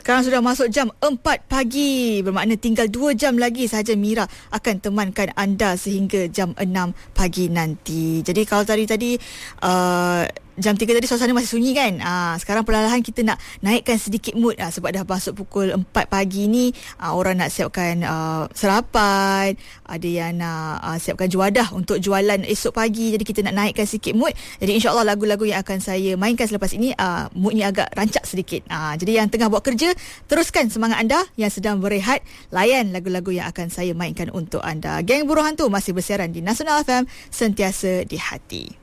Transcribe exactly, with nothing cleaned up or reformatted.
Sekarang sudah masuk jam empat pagi. Bermakna tinggal dua jam lagi sahaja Mira akan temankan anda sehingga jam enam pagi nanti. Jadi kalau tadi-tadi uh, jam tiga tadi suasana masih sunyi kan. Ah, sekarang perlahan-lahan kita nak naikkan sedikit mood ah, sebab dah masuk pukul empat pagi ni. Ah, orang nak siapkan uh, sarapan, ada yang nak uh, siapkan juadah untuk jualan esok pagi. Jadi kita nak naikkan sedikit mood. Jadi insya-Allah lagu-lagu yang akan saya mainkan selepas ini uh, moodnya agak rancak sedikit. Ah, jadi yang tengah buat kerja, teruskan semangat anda. Yang sedang berehat, layan lagu-lagu yang akan saya mainkan untuk anda. Geng Buruh Hantu masih bersiaran di Nasional F M, sentiasa di hati.